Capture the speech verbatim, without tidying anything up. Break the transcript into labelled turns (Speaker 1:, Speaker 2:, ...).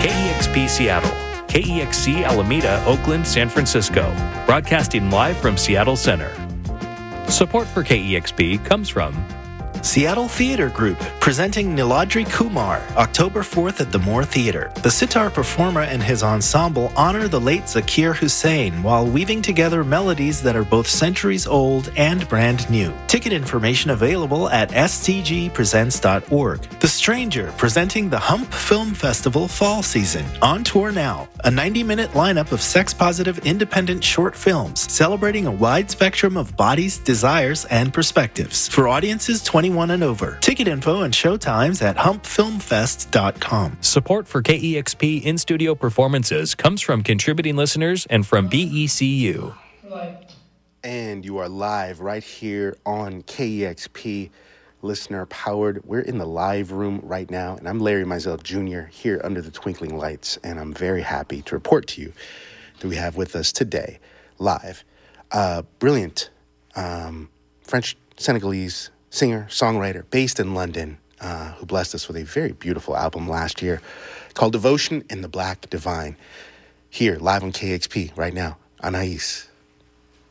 Speaker 1: K E X P Seattle, K E X C Alameda, Oakland, San Francisco, broadcasting live from Seattle Center. Support for K E X P comes from
Speaker 2: Seattle Theatre Group, presenting Niladri Kumar, October fourth at the Moore Theatre. The sitar performer and his ensemble honor the late Zakir Hussain while weaving together melodies that are both centuries old and brand new. Ticket information available at s t g presents dot org. The Stranger, presenting the Hump Film Festival fall season. On tour now, a ninety-minute lineup of sex-positive independent short films celebrating a wide spectrum of bodies, desires, and perspectives. For audiences twenty-one and over. Ticket info and show times at hump film fest dot com.
Speaker 1: Support for K E X P in-studio performances comes from contributing listeners and from B E C U.
Speaker 3: And you are live right here on K E X P, listener powered. We're in the live room right now, and I'm Larry Mizell Junior here under the twinkling lights, and I'm very happy to report to you that we have with us today, live, uh, brilliant um, French Senegalese singer, songwriter, based in London, uh, who blessed us with a very beautiful album last year called Devotion in the Black Divine. Here, live on K X P right now, Anais.